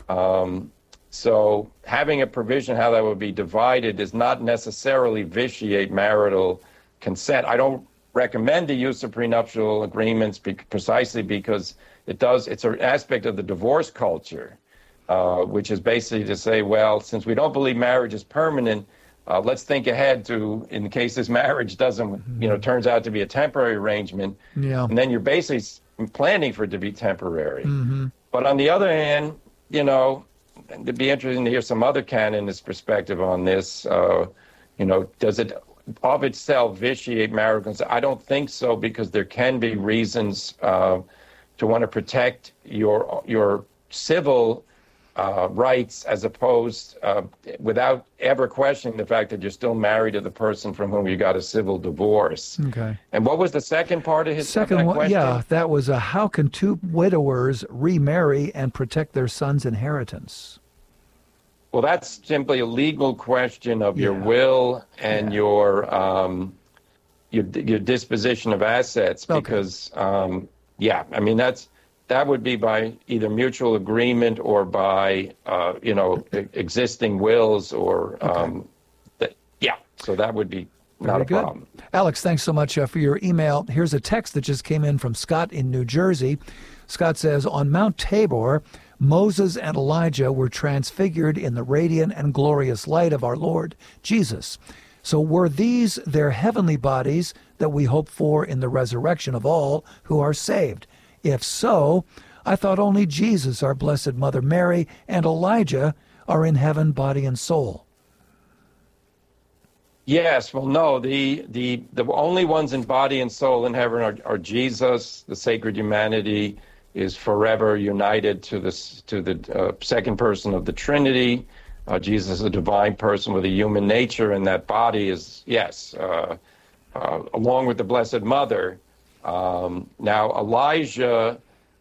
Um, so having a provision how that would be divided does not necessarily vitiate marital consent. I don't recommend the use of prenuptial agreements be- precisely because it does, it's an aspect of the divorce culture, uh, which is basically to say, well, since we don't believe marriage is permanent, Uh, let's think ahead to, in case this marriage doesn't, you know, turns out to be a temporary arrangement. Yeah. And then you're basically planning for it to be temporary. Mm-hmm. But on the other hand, you know, it'd be interesting to hear some other canonist perspective on this. Uh, you know, does it of itself vitiate marital consent? I don't think so, because there can be reasons uh, to want to protect your your civil Uh, rights as opposed, uh, without ever questioning the fact that you're still married to the person from whom you got a civil divorce. Okay. And what was the second part of his second of that one? question? Yeah, that was a, how can two widowers remarry and protect their son's inheritance? Well, that's simply a legal question of Yeah. your will and Yeah. your um, your your disposition of assets. Okay. Because um, yeah, I mean that's. That would be by either mutual agreement or by, uh, you know, e- existing wills or, Okay. um, th- yeah. So that would be not Very a good. problem. Alex, thanks so much uh, for your email. Here's a text that just came in from Scott in New Jersey. Scott says, on Mount Tabor, Moses and Elijah were transfigured in the radiant and glorious light of our Lord Jesus. So were these their heavenly bodies that we hope for in the resurrection of all who are saved? If so, I thought only Jesus, our Blessed Mother Mary, and Elijah are in heaven, body and soul. Yes, well, no, the, the, the only ones in body and soul in heaven are, are Jesus. The sacred humanity is forever united to, this, to the uh, second person of the Trinity. Uh, Jesus is a divine person with a human nature, and that body is, yes, uh, uh, along with the Blessed Mother. Um, now, Elijah,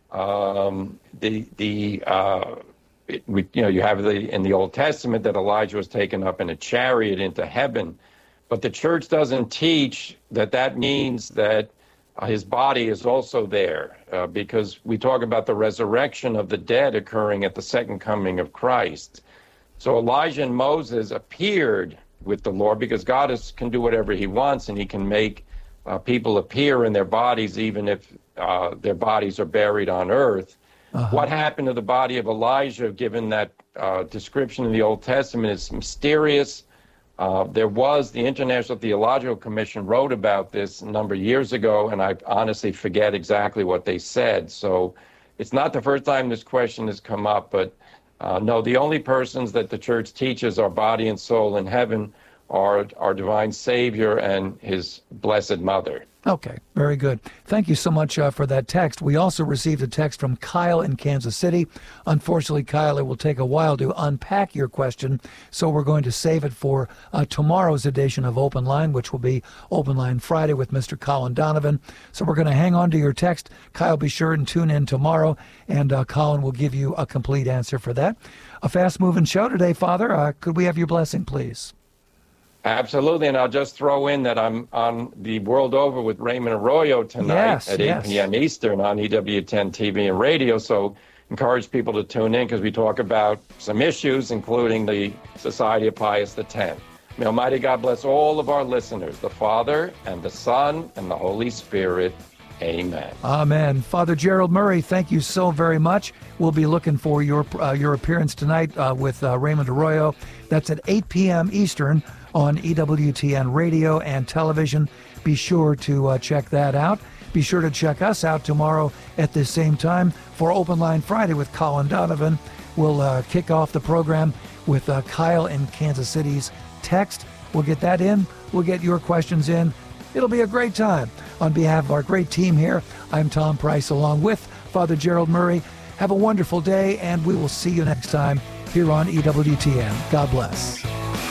um, the, the uh, it, we, you know, you have the, in the Old Testament that Elijah was taken up in a chariot into heaven. But the church doesn't teach that that means that uh, his body is also there, uh, because we talk about the resurrection of the dead occurring at the second coming of Christ. So Elijah and Moses appeared with the Lord because God is, can do whatever he wants, and he can make uh, people appear in their bodies even if uh, their bodies are buried on earth. Uh-huh. What happened to the body of Elijah, given that uh, description in the Old Testament, is mysterious. Uh, there was, the International Theological Commission wrote about this a number of years ago, and I honestly forget exactly what they said. So it's not the first time this question has come up, but uh, no, the only persons that the church teaches are body and soul in heaven are our divine Savior and his Blessed Mother. Okay, very good. Thank you so much uh, for that text. We also received a text from Kyle in Kansas City. Unfortunately, Kyle, it will take a while to unpack your question, so we're going to save it for uh, tomorrow's edition of Open Line, which will be Open Line Friday with Mister Colin Donovan. So we're going to hang on to your text. Kyle, be sure and tune in tomorrow, and uh, Colin will give you a complete answer for that. A fast-moving show today, Father. Uh, could we have your blessing, please? Absolutely, and I'll just throw in that I'm on the World Over with Raymond Arroyo tonight yes, at eight yes. p.m. Eastern on E W ten T V and radio, so encourage people to tune in because we talk about some issues, including the Society of Pius X. May Almighty God bless all of our listeners, the Father, and the Son, and the Holy Spirit. Amen. Amen. Father Gerald Murray, thank you so very much. We'll be looking for your, uh, your appearance tonight uh, with uh, Raymond Arroyo. That's at eight p.m. Eastern on E W T N radio and television. Be sure to uh, check that out. Be sure to check us out tomorrow at the same time for Open Line Friday with Colin Donovan. We'll uh, kick off the program with uh, Kyle in Kansas City's text. We'll get that in. We'll get your questions in. It'll be a great time. On behalf of our great team here, I'm Tom Price along with Father Gerald Murray. Have a wonderful day, and we will see you next time here on E W T N. God bless.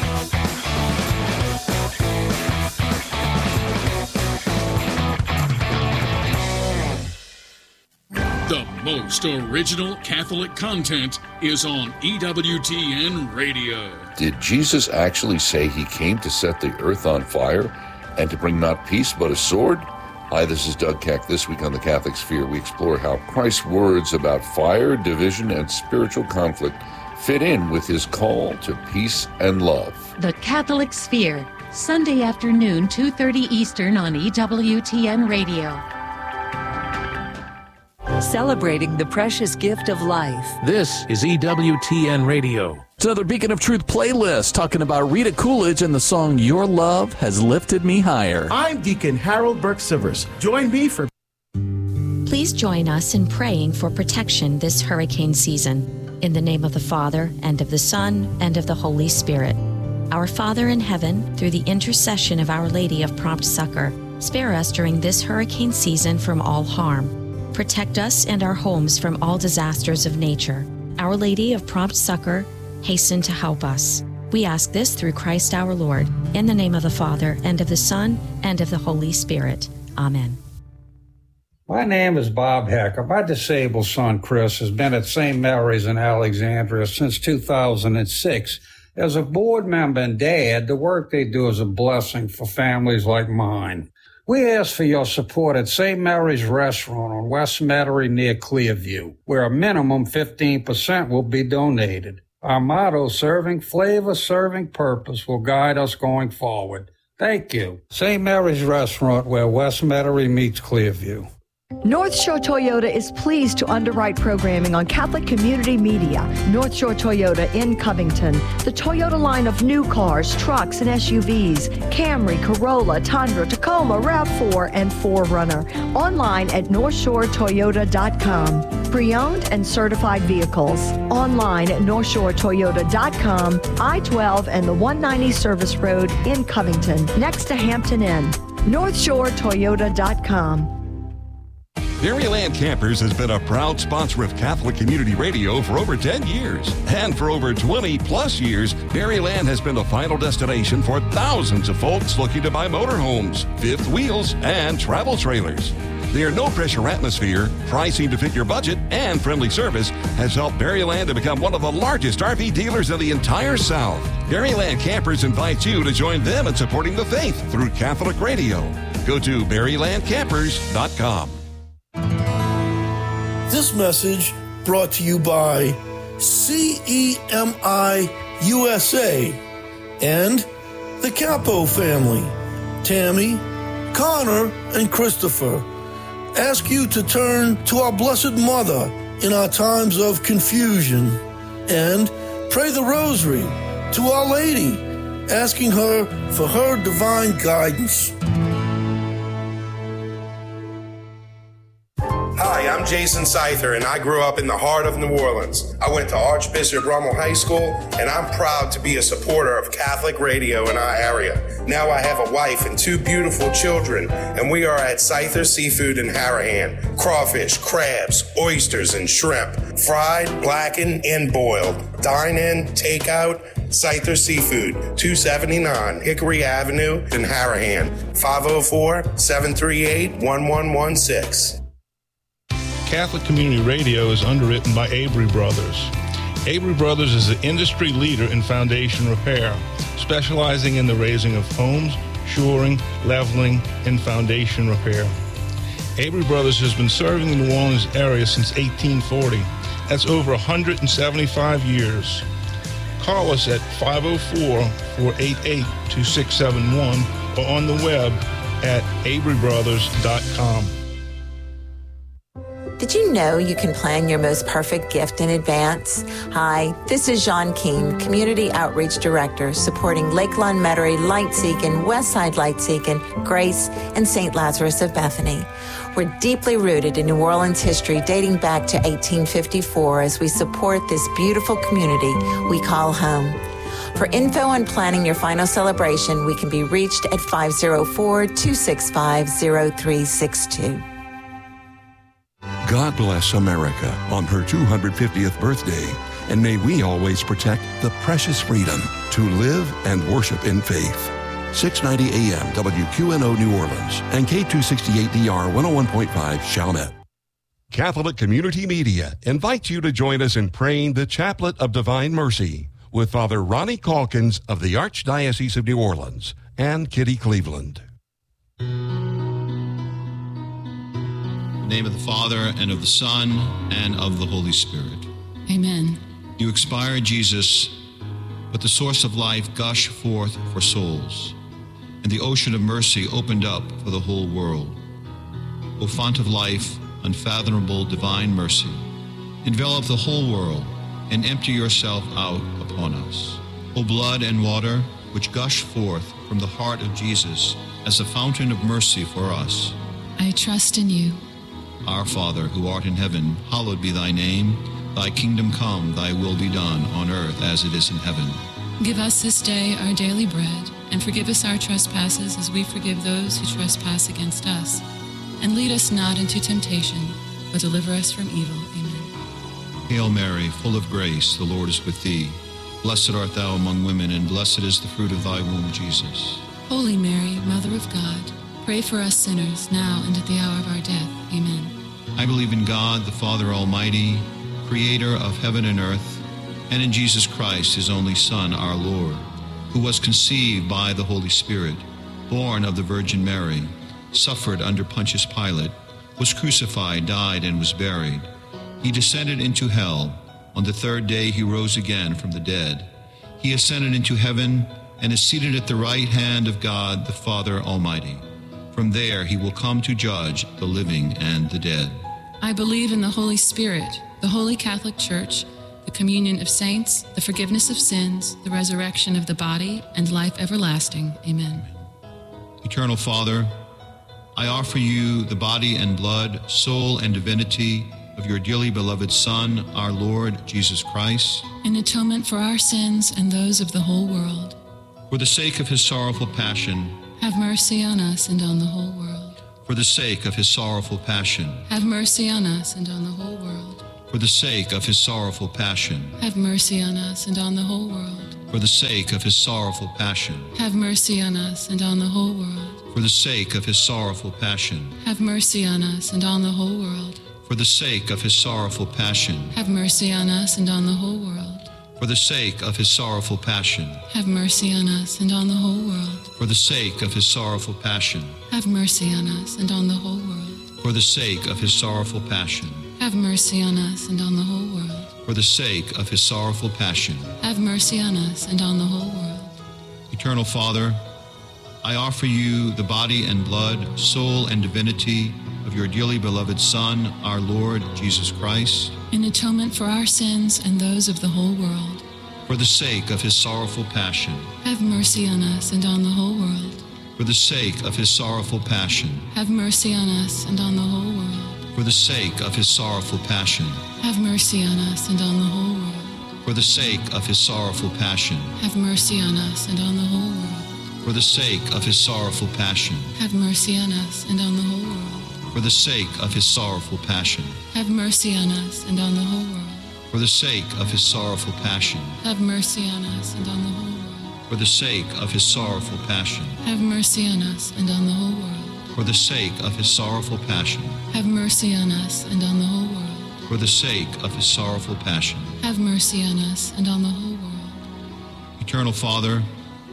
The most original Catholic content is on E W T N Radio. Did Jesus actually say he came to set the earth on fire and to bring not peace but a sword? Hi, this is Doug Keck. This week on The Catholic Sphere, we explore how Christ's words about fire, division, and spiritual conflict fit in with his call to peace and love. The Catholic Sphere, Sunday afternoon, two thirty Eastern on E W T N Radio. Celebrating the precious gift of life. This is E W T N Radio. It's another Beacon of Truth playlist talking about Rita Coolidge and the song Your Love Has Lifted Me Higher. I'm Deacon Harold Burke-Sivers. Join me for... Please join us in praying for protection this hurricane season. In the name of the Father, and of the Son, and of the Holy Spirit. Our Father in heaven, through the intercession of Our Lady of Prompt Succor, spare us during this hurricane season from all harm. Protect us and our homes from all disasters of nature. Our Lady of Prompt Succor, hasten to help us. We ask this through Christ our Lord, in the name of the Father, and of the Son, and of the Holy Spirit. Amen. My name is Bob Hecker. My disabled son, Chris, has been at Saint Mary's in Alexandria since two thousand six. As a board member and dad, the work they do is a blessing for families like mine. We ask for your support at Saint Mary's Restaurant on West Metairie near Clearview, where a minimum fifteen percent will be donated. Our motto, serving flavor, serving purpose, will guide us going forward. Thank you. Saint Mary's Restaurant, where West Metairie meets Clearview. North Shore Toyota is pleased to underwrite programming on Catholic Community Media. North Shore Toyota in Covington. The Toyota line of new cars, trucks, and S U Vs. Camry, Corolla, Tundra, Tacoma, RAV four, and four runner. Online at north shore toyota dot com. pre-owned and certified vehicles. Online at north shore toyota dot com, I twelve and the one ninety Service Road in Covington, next to Hampton Inn. north shore toyota dot com. Maryland Campers has been a proud sponsor of Catholic Community Radio for over ten years. And for over twenty plus years, Maryland has been the final destination for thousands of folks looking to buy motorhomes, fifth wheels, and travel trailers. Their no-pressure atmosphere, pricing to fit your budget, and friendly service has helped Maryland to become one of the largest R V dealers in the entire South. Maryland Campers invites you to join them in supporting the faith through Catholic Radio. Go to maryland campers dot com. This message brought to you by C E M I U S A and the Capo family, Tammy, Connor, and Christopher. Ask you to turn to our Blessed Mother in our times of confusion and pray the Rosary to Our Lady, asking her for her divine guidance. Hi, I'm Jason Seither, and I grew up in the heart of New Orleans. I went to Archbishop Rummel High School, and I'm proud to be a supporter of Catholic radio in our area. Now I have a wife and two beautiful children, and we are at Seither Seafood in Harahan. Crawfish, crabs, oysters, and shrimp. Fried, blackened, and boiled. Dine in, takeout, Seither Seafood, two seventy-nine Hickory Avenue in Harahan. five oh four, seven three eight, one one one six. Catholic Community Radio is underwritten by Avery Brothers. Avery Brothers is the industry leader in foundation repair, specializing in the raising of homes, shoring, leveling, and foundation repair. Avery Brothers has been serving the New Orleans area since eighteen forty. That's over one hundred seventy-five years. Call us at five oh four, four eight eight, two six seven one or on the web at avery brothers dot com. Did you know you can plan your most perfect gift in advance? Hi, this is Jean Keene, Community Outreach Director, supporting Lakeland, Metairie, Lightseekin, Westside Lightseekin, Grace, and Saint Lazarus of Bethany. We're deeply rooted in New Orleans history dating back to eighteen fifty-four as we support this beautiful community we call home. For info on planning your final celebration, we can be reached at five oh four, two six five, oh three six two. God bless America on her two hundred fiftieth birthday, and may we always protect the precious freedom to live and worship in faith. six ninety A M W Q N O New Orleans and K two sixty-eight D R one oh one point five Chalmette. Catholic Community Media invites you to join us in praying the Chaplet of Divine Mercy with Father Ronnie Calkins of the Archdiocese of New Orleans and Kitty Cleveland. In the name of the Father, and of the Son, and of the Holy Spirit. Amen. You expired, Jesus, but the source of life gushed forth for souls, and the ocean of mercy opened up for the whole world. O font of life, unfathomable divine mercy, envelop the whole world and empty yourself out upon us. O blood and water, which gushed forth from the heart of Jesus as a fountain of mercy for us. I trust in you. Our Father, who art in heaven, hallowed be thy name. Thy kingdom come, thy will be done, on earth as it is in heaven. Give us this day our daily bread, and forgive us our trespasses as we forgive those who trespass against us. And lead us not into temptation, but deliver us from evil. Amen. Hail Mary, full of grace, the Lord is with thee. Blessed art thou among women, and blessed is the fruit of thy womb, Jesus. Holy Mary, Mother of God, pray for us sinners, now and at the hour of our death. Amen. I believe in God, the Father Almighty, creator of heaven and earth, and in Jesus Christ, his only Son, our Lord, who was conceived by the Holy Spirit, born of the Virgin Mary, suffered under Pontius Pilate, was crucified, died, and was buried. He descended into hell. On the third day he rose again from the dead. He ascended into heaven and is seated at the right hand of God, the Father Almighty. From there he will come to judge the living and the dead. I believe in the Holy Spirit, the Holy Catholic Church, the communion of saints, the forgiveness of sins, the resurrection of the body, and life everlasting. Amen. Eternal Father, I offer you the body and blood, soul and divinity of your dearly beloved Son, our Lord Jesus Christ, in atonement for our sins and those of the whole world. for the sake of his sorrowful passion, Have mercy on us and on the whole world. for the sake of his sorrowful passion, Have mercy on us and on the whole world. for the sake of his sorrowful passion, Have mercy on us and on the whole world. for the sake of his sorrowful passion, Have mercy on us and on the whole world. for the sake of his sorrowful passion, Have mercy on us and on the whole world. for the sake of his sorrowful passion, Have mercy on us and on the whole world. for the sake of his sorrowful passion, Have mercy on us and on the whole world. for the sake of his sorrowful passion, Have mercy on us and on the whole world. for the sake of his sorrowful passion, Have mercy on us and on the whole world. for the sake of his sorrowful passion. Have mercy on us and on the whole world. Eternal Father, I offer you the body and blood, soul and divinity of your dearly beloved Son, our Lord Jesus Christ, In atonement for our sins and those of the whole world. for the sake of his sorrowful passion, Have mercy on us and on the whole world. for the sake of his sorrowful passion, Have mercy on us and on the whole world. for the sake of his sorrowful passion, Have mercy on us and on the whole world. for the sake of his sorrowful passion, Have mercy on us and on the whole world. for the sake of his sorrowful passion, Have mercy on us and on the whole world. for the sake of his sorrowful passion, Have mercy on us and on the whole world. for the sake of his sorrowful passion, Have mercy on us and on the whole world. for the sake of his sorrowful passion, Have mercy on us and on the whole world. for the sake of his sorrowful passion, Have mercy on us and on the whole world. for the sake of his sorrowful passion. Have mercy on us and on the whole world. Eternal Father,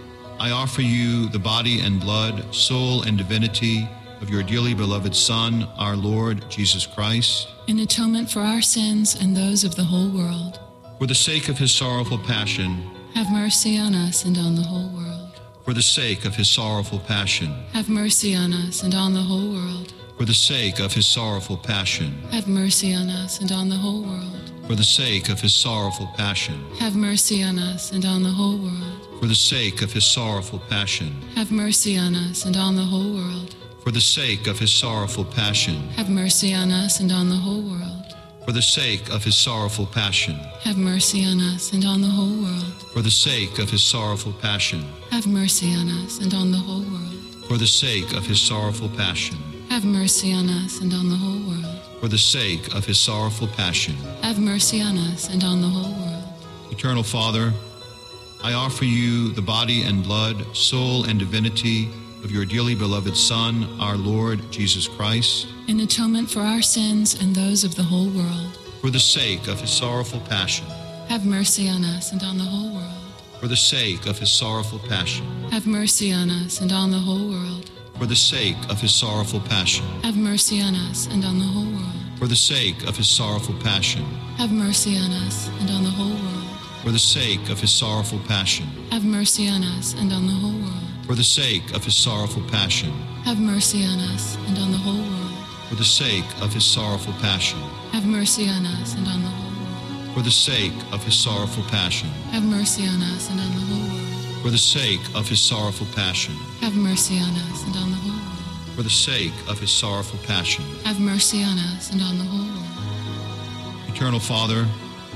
I offer you the body and blood, soul and divinity of your dearly beloved Son, our Lord Jesus Christ, In atonement for our sins and those of the whole world. for the sake of his sorrowful passion, Have mercy on us and on the whole world. for the sake of his sorrowful passion, Have mercy on us and on the whole world. for the sake of his sorrowful passion, Have mercy on us and on the whole world. for the sake of his sorrowful passion, Have mercy on us and on the whole world. for the sake of his sorrowful passion, Have mercy on us and on the whole world. for the sake of his sorrowful passion, Have mercy on us and on the whole world. for the sake of his sorrowful passion, Have mercy on us and on the whole world. for the sake of his sorrowful passion, Have mercy on us and on the whole world. for the sake of his sorrowful passion, Have mercy on us and on the whole world. for the sake of his sorrowful passion. Have mercy on us and on the whole world. Eternal Father, I offer you the body and blood, soul and divinity of your dearly beloved Son, our Lord Jesus Christ, In atonement for our sins and those of the whole world. for the sake of his sorrowful passion, Have mercy on us and on the whole world. for the sake of his sorrowful passion, Have mercy on us and on the whole world. for the sake of his sorrowful passion, Have mercy on us and on the whole world. for the sake of his sorrowful passion, Have mercy on us and on the whole world. for the sake of his sorrowful passion, Have mercy on us and on the whole world. for the sake of his sorrowful passion, Have mercy on us and on the whole world. for the sake of his sorrowful passion, Have mercy on us and on the whole world. for the sake of his sorrowful passion, Have mercy on us and on the whole world. for the sake of his sorrowful passion, Have mercy on us and on the whole world. for the sake of his sorrowful passion. Have mercy on us and on the whole world. Eternal Father,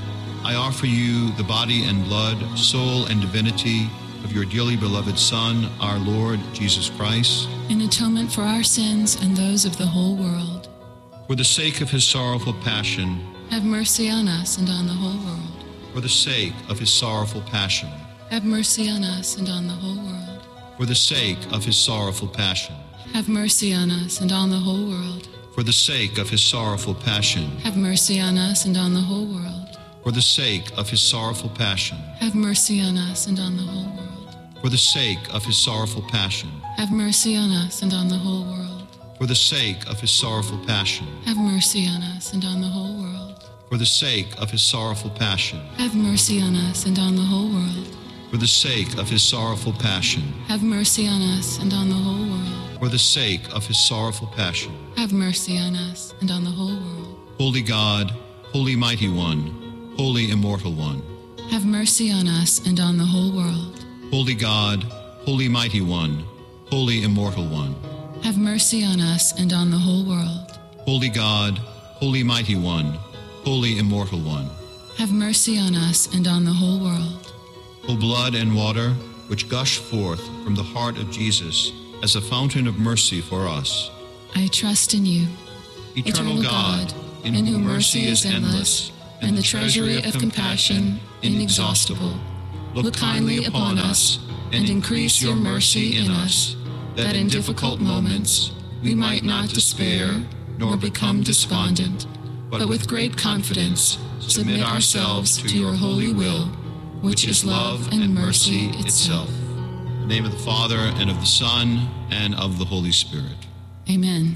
I offer you the body and blood, soul and divinity of your dearly beloved Son, our Lord Jesus Christ, In atonement for our sins and those of the whole world. for the sake of his sorrowful passion, Have mercy on us and on the whole world. for the sake of his sorrowful passion, Have mercy on us and on the whole world. for the sake of his sorrowful passion, Have mercy on us and on the whole world. for the sake of his sorrowful passion, Have mercy on us and on the whole world. for the sake of his sorrowful passion, Have mercy on us and on the whole world. for the sake of his sorrowful passion, Have mercy on us and on the whole world. for the sake of his sorrowful passion, Have mercy on us and on the whole world. for the sake of his sorrowful passion, Have mercy on us and on the whole world. for the sake of his sorrowful passion, Have mercy on us and on the whole world. for the sake of his sorrowful passion. Have mercy on us and on the whole world. Holy God, Holy Mighty One, Holy Immortal One, Have mercy on us and on the whole world. Holy God, Holy Mighty One, Holy Immortal One, Have mercy on us and on the whole world. Holy God, Holy Mighty One, Holy Immortal One, have mercy on us and on the whole world. O blood and water which gush forth from the heart of Jesus as a fountain of mercy for us. I trust in you, Eternal, Eternal God, in, in whom mercy is endless, and the treasury of compassion inexhaustible. Look kindly upon us, and increase your mercy in us, that in difficult moments we might not despair nor become despondent, but with great confidence submit ourselves to your holy will, which is love and mercy itself. In the name of the Father, and of the Son, and of the Holy Spirit. Amen.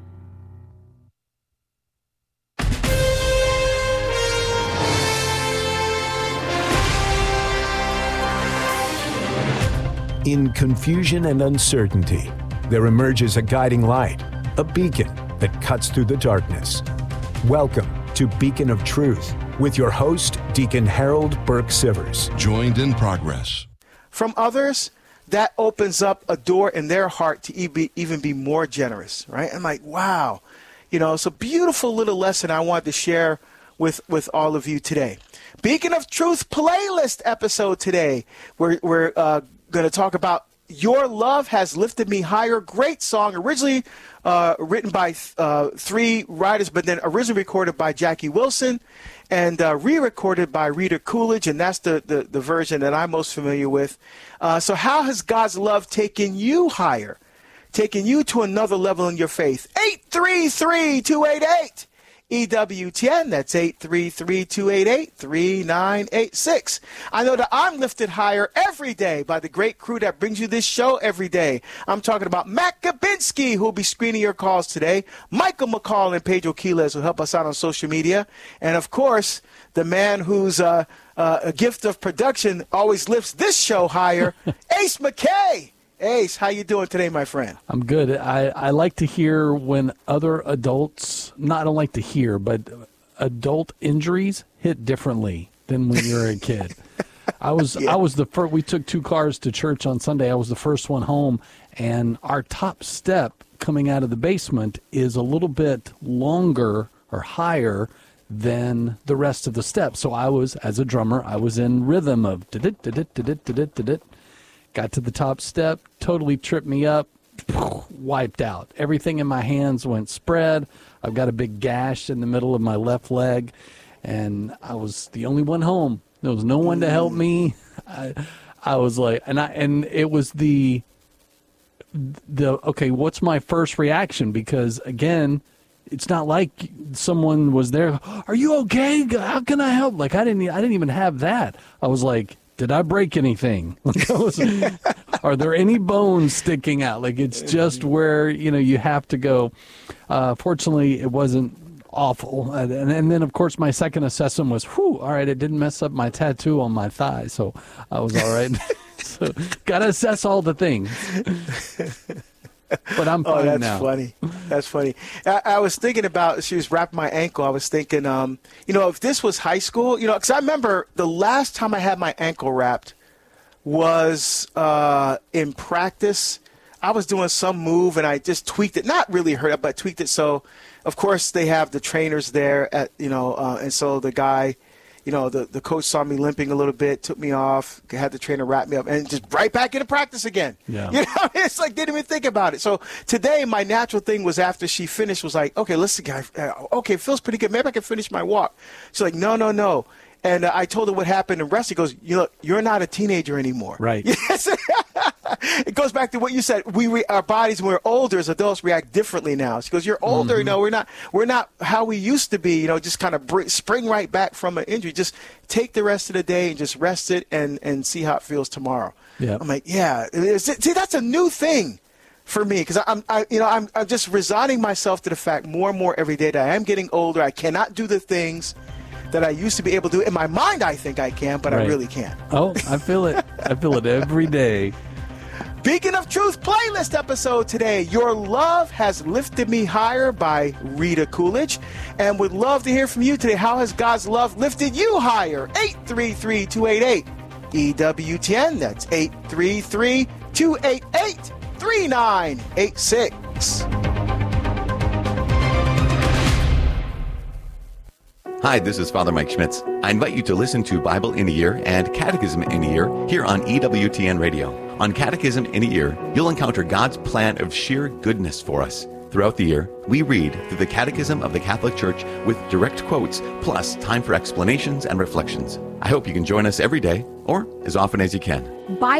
In confusion and uncertainty, there emerges a guiding light, a beacon that cuts through the darkness. Welcome to Beacon of Truth with your host, Deacon Harold Burke Sivers. Joined in progress. From others, that opens up a door in their heart to even be more generous, right? I'm like, wow. You know, it's a beautiful little lesson I wanted to share with, with all of you today. Beacon of Truth playlist episode today. We're, we're uh, going to talk about Your Love Has Lifted Me Higher. Great song, originally uh, written by uh, three writers, but then originally recorded by Jackie Wilson and uh, re-recorded by Rita Coolidge, and that's the, the, the version that I'm most familiar with. Uh, so how has God's love taken you higher, taken you to another level in your faith? eight three three, two eight eight E W T N. That's eight three three, two eight eight, three nine eight six. I know that I'm lifted higher every day by the great crew that brings you this show every day. I'm talking about Matt Gabinski, who will be screening your calls today, Michael McCall and Pedro Quiles, who help us out on social media, and, of course, the man whose uh, uh, a gift of production always lifts this show higher, Ace McKay. Ace, how you doing today, my friend? I'm good. I, I like to hear when other adults, not I don't like to hear, but adult injuries hit differently than when you're a kid. I was yeah. I was the first. We took two cars to church on Sunday. I was the first one home, and our top step coming out of the basement is a little bit longer or higher than the rest of the steps. So I was, as a drummer, I was in rhythm of did-it, did-it, did-it, did-it, did-it. Got to the top step, totally tripped me up, wiped out. Everything in my hands went spread. I've got a big gash in the middle of my left leg, and I was the only one home. There was no one to help me. I, I was like, and I and it was the the okay. What's my first reaction? Because again, it's not like someone was there. Are you okay? How can I help? Like I didn't. I didn't even have that. I was like, did I break anything? Like I was, are there any bones sticking out? Like it's just where, you know, you have to go. Uh, fortunately, it wasn't awful. And, and then, of course, my second assessment was, whew, all right, it didn't mess up my tattoo on my thigh. So I was all right. So got to assess all the things. But I'm fine oh, that's now. funny. That's funny. I, I was thinking about, she was wrapping my ankle. I was thinking, um, you know, if this was high school, you know, because I remember the last time I had my ankle wrapped was uh, in practice. I was doing some move and I just tweaked it. Not really hurt it, but tweaked it. So, of course, they have the trainers there at, you know, uh, and so the guy, you know, the, the coach saw me limping a little bit, took me off, had the trainer wrap me up, and just right back into practice again. Yeah. You know, it's like didn't even think about it. So today, my natural thing was after she finished was like, okay, listen, guy, okay, it feels pretty good. Maybe I can finish my walk. She's like, no, no, no. And uh, I told her what happened in wrestling. He goes, you know, you're not a teenager anymore. Right. Yes. It goes back to what you said. We re- our bodies, when we're older as adults, react differently now. She goes, you're older. Mm-hmm. You know, we're not we're not how we used to be. You know, just kind of br- spring right back from an injury. Just take the rest of the day and just rest it and, and see how it feels tomorrow. Yeah. I'm like, yeah. See, that's a new thing for me because I'm, I, you know, I'm, I'm just resigning myself to the fact more and more every day that I am getting older. I cannot do the things that I used to be able to do. In my mind, I think I can, but right. I really can't. Oh, I feel it. I feel it every day. Beacon of Truth playlist episode today. Your Love Has Lifted Me Higher by Rita Coolidge. And would love to hear from you today. How has God's love lifted you higher? eight three three, two eight eight, E W T N. That's eight three three, two eight eight, three nine eight six. Hi, this is Father Mike Schmitz. I invite you to listen to Bible in a Year and Catechism in a Year here on E W T N Radio. On Catechism in a Year, you'll encounter God's plan of sheer goodness for us. Throughout the year, we read through the Catechism of the Catholic Church with direct quotes, plus time for explanations and reflections. I hope you can join us every day, or as often as you can. Bible